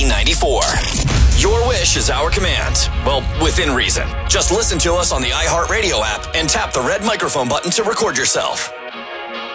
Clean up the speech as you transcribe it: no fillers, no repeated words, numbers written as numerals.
1994. Your wish is our command. Well, within reason. Just listen to us on the iHeartRadio app and tap the red microphone button to record yourself.